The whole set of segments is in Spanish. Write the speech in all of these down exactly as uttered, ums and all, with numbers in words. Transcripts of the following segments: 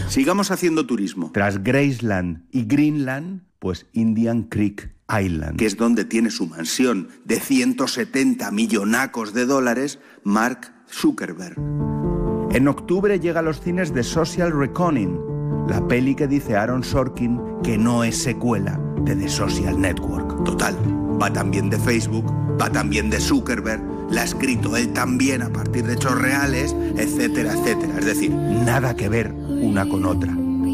Sigamos haciendo turismo. Tras Graceland y Greenland, pues Indian Creek Island, que es donde tiene su mansión de ciento setenta millonacos de dólares Mark Zuckerberg. En octubre llega a los cines The Social Reckoning, la peli que dice Aaron Sorkin que no es secuela de The Social Network. Total, va también de Facebook, va también de Zuckerberg, la ha escrito él también a partir de hechos reales, etcétera, etcétera. Es decir, nada que ver una con otra.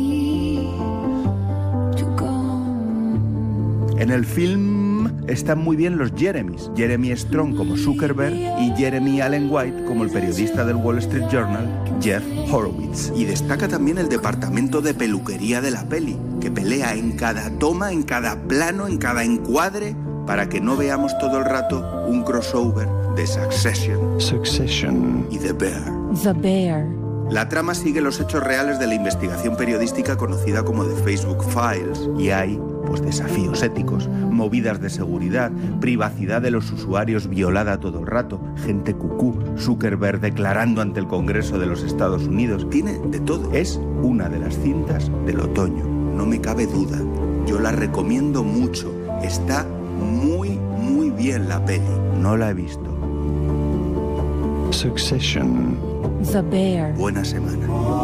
En el film están muy bien los Jeremys, Jeremy Strong como Zuckerberg y Jeremy Allen White como el periodista del Wall Street Journal, Jeff Horowitz. Y destaca también el departamento de peluquería de la peli, que pelea en cada toma, en cada plano, en cada encuadre, para que no veamos todo el rato un crossover de Succession, Succession. y The Bear. The Bear. La trama sigue los hechos reales de la investigación periodística conocida como The Facebook Files. Y hay, pues, desafíos éticos, movidas de seguridad, privacidad de los usuarios violada todo el rato, gente cucú, Zuckerberg declarando ante el Congreso de los Estados Unidos. Tiene de todo. Es una de las cintas del otoño. No me cabe duda. Yo la recomiendo mucho. Está muy, muy bien la peli. No la he visto. Succession. The Bear. Buena semana.